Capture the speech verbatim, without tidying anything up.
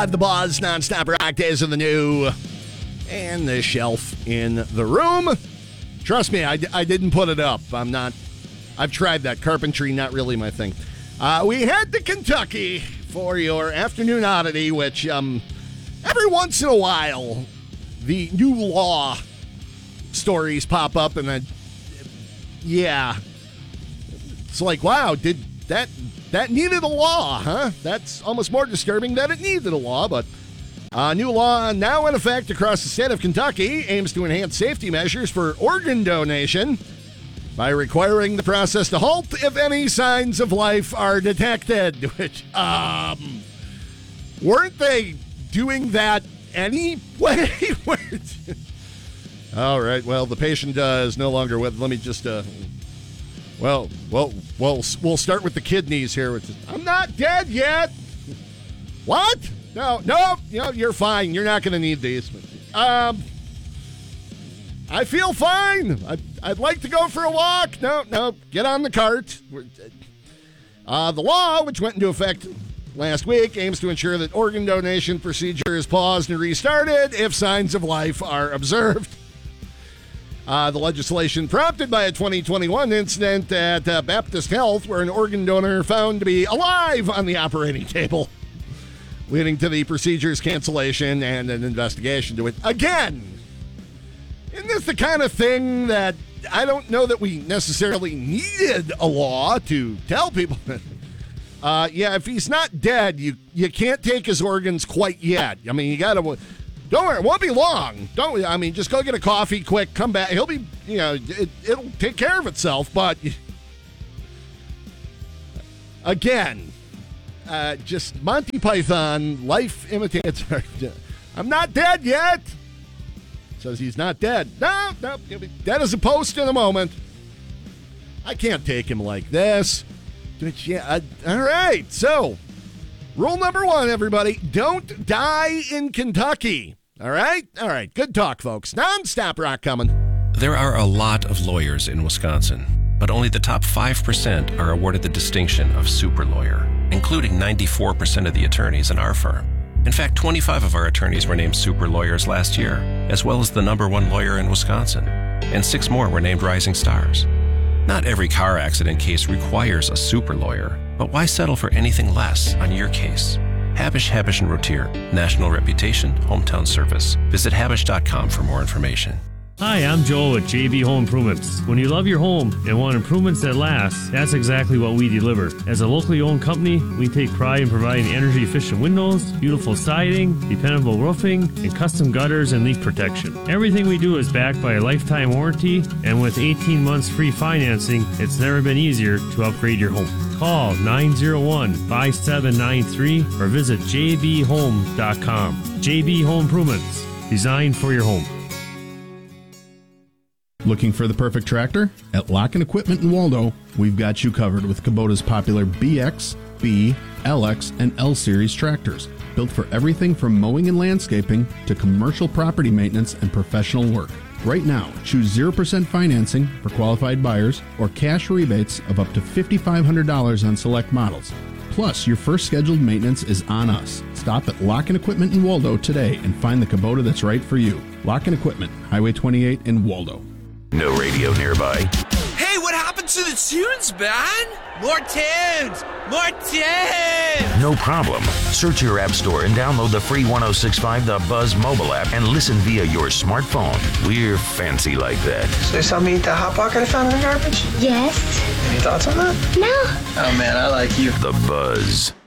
The Buzz, nonstop rock days of the new, and the shelf in the room. Trust me, I, I didn't put it up. I'm not, I've tried that. Carpentry, not really my thing. Uh, we head to Kentucky for your afternoon oddity, which um, every once in a while, the new law stories pop up, and then, yeah. It's like, wow, did that... That needed a law, huh? That's almost more disturbing that it needed a law, but a new law now in effect across the state of Kentucky aims to enhance safety measures for organ donation by requiring the process to halt if any signs of life are detected, which, um, weren't they doing that anyway? All right, well, the patient uh, is no longer with, let me just, uh, Well, well, well, we'll start with the kidneys here. Which is, I'm not dead yet. What? No, no, you know, you're fine. You're not going to need these. Um, I feel fine. I'd, I'd like to go for a walk. No, no, get on the cart. Uh, the law, which went into effect last week, aims to ensure that organ donation procedure is paused and restarted if signs of life are observed. Uh, the legislation prompted by a twenty twenty-one incident at uh, Baptist Health where an organ donor found to be alive on the operating table, leading to the procedure's cancellation and an investigation to it. Again, isn't this the kind of thing that I don't know that we necessarily needed a law to tell people? uh, yeah, if he's not dead, you, you can't take his organs quite yet. I mean, you got to... Don't worry, it won't be long. Don't I mean, just go get a coffee quick, come back. He'll be, you know, it, it'll take care of itself. But again, uh, just Monty Python, life imitates art. I'm not dead yet. Says he's not dead. No, no, he'll be dead as a post in a moment. I can't take him like this. But yeah, I, all right. So, rule number one, everybody, don't die in Kentucky. All right? All right. Good talk, folks. Non-stop rock coming. There are a lot of lawyers in Wisconsin, but only the top five percent are awarded the distinction of super lawyer, including ninety-four percent of the attorneys in our firm. In fact, twenty-five of our attorneys were named super lawyers last year, as well as the number one lawyer in Wisconsin, and six more were named rising stars. Not every car accident case requires a super lawyer, but why settle for anything less on your case? Habush, Habush and Rotier. National reputation, hometown service. Visit habush dot com for more information. Hi, I'm Joel with J B Home Improvements. When you love your home and want improvements that last, that's exactly what we deliver. As a locally owned company, we take pride in providing energy-efficient windows, beautiful siding, dependable roofing, and custom gutters and leak protection. Everything we do is backed by a lifetime warranty, and with eighteen months free financing, it's never been easier to upgrade your home. Call nine oh one, five seven nine three or visit j b home dot com. J B Home Improvements, designed for your home. Looking for the perfect tractor? At Locken Equipment in Waldo, we've got you covered with Kubota's popular B X, B, L X, and L Series tractors, built for everything from mowing and landscaping to commercial property maintenance and professional work. Right now, choose zero percent financing for qualified buyers or cash rebates of up to five thousand five hundred dollars on select models. Plus, your first scheduled maintenance is on us. Stop at Locken Equipment in Waldo today and find the Kubota that's right for you. Locken Equipment, Highway twenty-eight in Waldo. No radio nearby. Hey, what happened to the tunes, man? More tunes! More tunes! No problem. Search your app store and download the free one oh six point five The Buzz mobile app and listen via your smartphone. We're fancy like that. So you saw me eat that Hot Pocket I found in the garbage? Yes. Any thoughts on that? No. Oh, man, I like you. The Buzz.